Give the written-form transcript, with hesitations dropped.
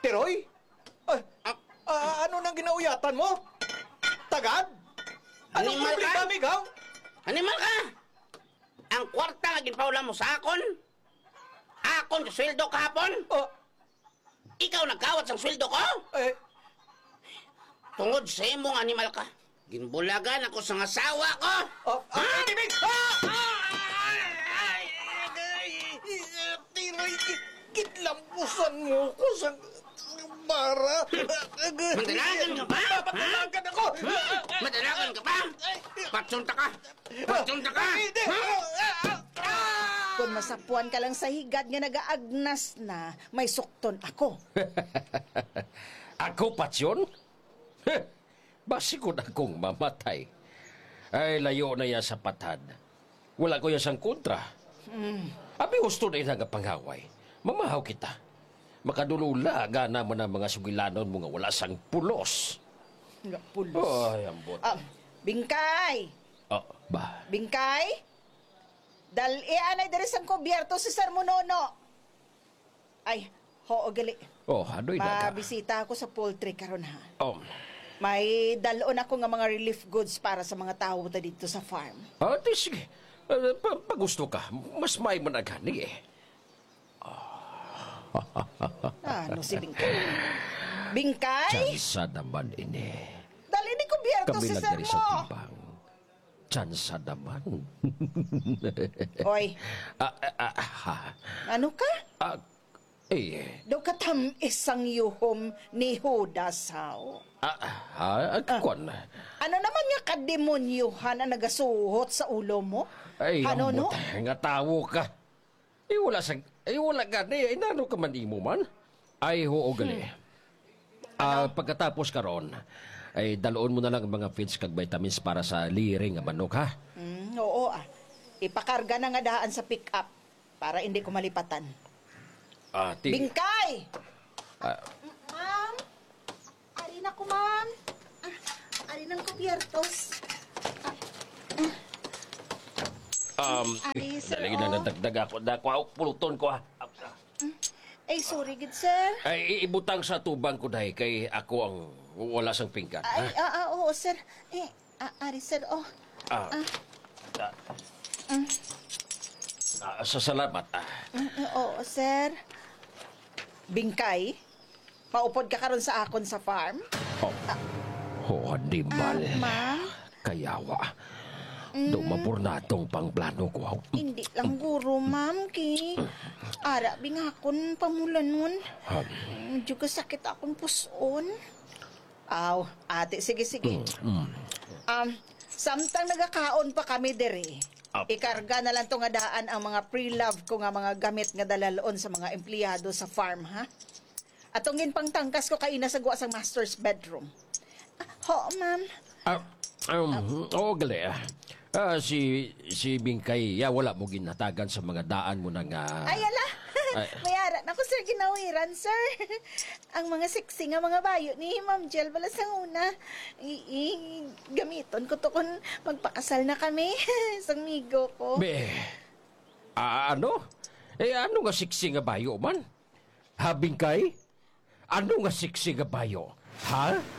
Tiroy? Ano nang ginauyatan mo? Tagad? Anong Animal problema, ka? amigaw? Animal ka? Ang kwarta nga ginpaulam mo sa akon? Akon ka sweldo kahapon? Ikaw nagkawat sa sweldo ko? Tungod sa imong animal ka. Ginbulagan ako sa asawa ko. Tibig! Tiroy, kitlampusan mo ko sa bara. Madalagan ka ba? Papatalagan ako! Madalagan ka ba? Patsunta ka! Patsunta ka! Kung masapuan ka lang sa higad nga nagaagnas na, may sukton ako. Ako, Patsyon? Basikod akong mamatay. Ay, layo na yan sa patad. Wala ko yan sang kontra. Abi gusto na nga pangaway. Mamahaw kita. Makadulula gana mo na mga sugilanon mo nga wala sang pulos. Nga pulos. Ay, ambot. Bingkay! Ba? Bingkay? Dal-ianay dari sang kubyerto si Sir Monono. Ay, hoo gali. Adoy na ka. Mabisita ako sa poultry karon ha. May dalon ako nga mga relief goods para sa mga tao ta dito sa farm. Sige. Pag gusto ka, mas may managani eh. Ano si Bingkay? Bingkay? Tsansa naman ini. Dali ni kubyerto Kami si lang Sir dari mo. sa timbang. Tsansa naman. Oy. Ano ka? Daw katam isang yuhom ni Judas how? Kwan. Ano naman nga kademonyuhan na nagasuhot sa ulo mo? Ay, ano no? Nga tawo ka. Wala gani. Inano ka man imo man? Ay, hoo gali. Pagkatapos karon, ay daloon mo na lang ang mga feeds kag vitamins para sa liring nga manok, ha? Oo Ipakarga na nga daan sa pick-up para hindi ko malipatan. Bingkay! Ma'am? Ari na ko, ma'am. Ari ng kubyertos. Sir, Dali na nadagdag ako. Puluton ko, ha? Sorry, good sir. Ay, ibutang sa tubang ko dahi kay ako ang wala sang pinggan. Oo, sir. Ari, sir, Salamat, Oo, sir. Bingkay, maupod ka karon sa akon sa farm? Di mal. Ma'am? Kayawa. Dumapurnatong pang plano ko. Hindi lang guro, ma'am, ara bingakon pamulan nun. Medyo kasakit akong puson. Ate, sige. Samtang nagakaon pa kami dere. Ikarga na lang to nga daan ang mga pre-love ko nga mga gamit nga dalaloon sa mga empleyado sa farm, ha? Atongin pang tangkas ko kaina sa guwa sang master's bedroom. Ma'am. Gali. Si Bingkay, wala mo ginatagan sa mga daan mo na nga... Ayala! Mayara na ko, sir, ginawiran, sir. Ang mga siksi nga mga bayo ni Ma'am Jel bala sa una. Gamiton ko to kung magpakasal na kami sa amigo ko. Ano? Ano nga siksi nga bayo man? Ha, Bingkay? Ano nga siksi nga bayo? Ha?